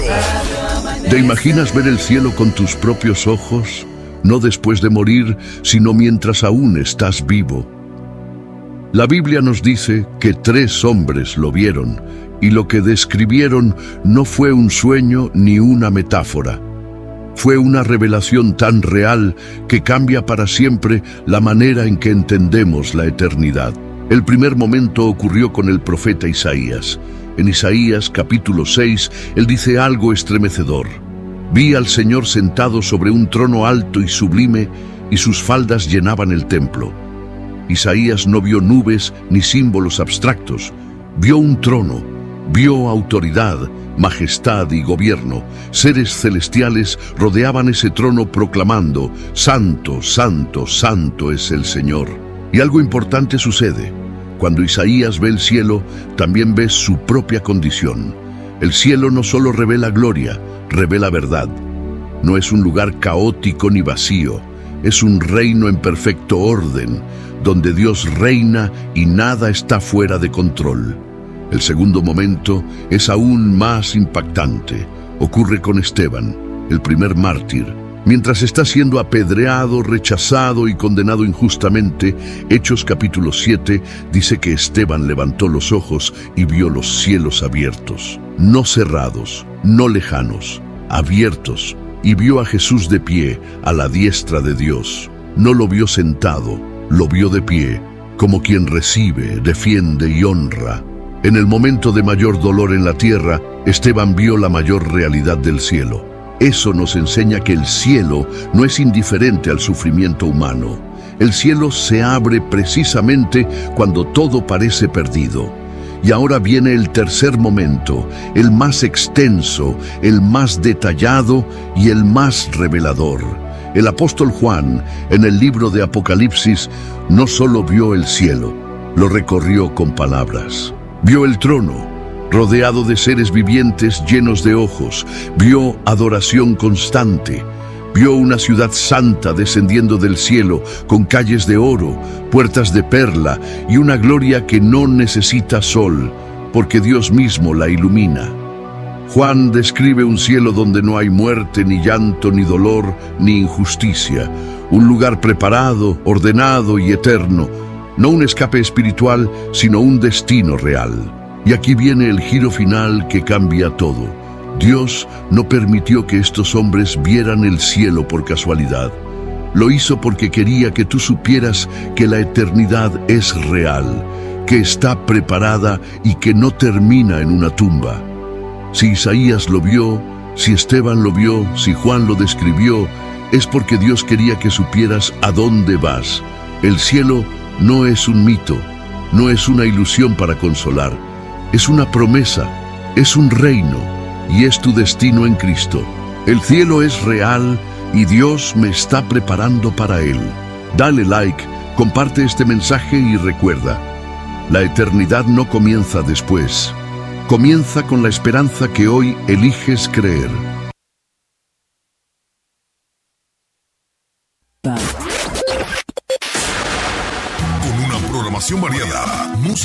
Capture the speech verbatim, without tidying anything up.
¿Te imaginas ver el cielo con tus propios ojos? No después de morir, sino mientras aún estás vivo. La Biblia nos dice que tres hombres lo vieron, y lo que describieron no fue un sueño ni una metáfora. Fue una revelación tan real que cambia para siempre la manera en que entendemos la eternidad. El primer momento ocurrió con el profeta Isaías. En Isaías capítulo seis, él dice algo estremecedor. Vi al Señor sentado sobre un trono alto y sublime, y sus faldas llenaban el templo. Isaías no vio nubes ni símbolos abstractos. Vio un trono, vio autoridad, majestad y gobierno. Seres celestiales rodeaban ese trono proclamando: Santo, Santo, Santo es el Señor. Y algo importante sucede. Cuando Isaías ve el cielo, también ve su propia condición. El cielo no solo revela gloria, revela verdad. No es un lugar caótico ni vacío. Es un reino en perfecto orden, donde Dios reina y nada está fuera de control. El segundo momento es aún más impactante. Ocurre con Esteban, el primer mártir. Mientras está siendo apedreado, rechazado y condenado injustamente, Hechos capítulo siete dice que Esteban levantó los ojos y vio los cielos abiertos, no cerrados, no lejanos, abiertos, y vio a Jesús de pie a la diestra de Dios. No lo vio sentado, lo vio de pie, como quien recibe, defiende y honra. En el momento de mayor dolor en la tierra, Esteban vio la mayor realidad del cielo. Eso nos enseña que el cielo no es indiferente al sufrimiento humano. El cielo se abre precisamente cuando todo parece perdido. Y ahora viene el tercer momento, el más extenso, el más detallado y el más revelador. El apóstol Juan, en el libro de Apocalipsis, no solo vio el cielo, lo recorrió con palabras. Vio el trono, rodeado de seres vivientes llenos de ojos. Vio adoración constante. Vio una ciudad santa descendiendo del cielo, con calles de oro, puertas de perla y una gloria que no necesita sol, porque Dios mismo la ilumina. Juan describe un cielo donde no hay muerte, ni llanto, ni dolor, ni injusticia. Un lugar preparado, ordenado y eterno. No un escape espiritual, sino un destino real. Y aquí viene el giro final que cambia todo. Dios no permitió que estos hombres vieran el cielo por casualidad. Lo hizo porque quería que tú supieras que la eternidad es real, que está preparada y que no termina en una tumba. Si Isaías lo vio, si Esteban lo vio, si Juan lo describió, es porque Dios quería que supieras a dónde vas. El cielo no es un mito, no es una ilusión para consolar. Es una promesa, es un reino y es tu destino en Cristo. El cielo es real y Dios me está preparando para él. Dale like, comparte este mensaje y recuerda, la eternidad no comienza después. Comienza con la esperanza que hoy eliges creer. Con una programación variada,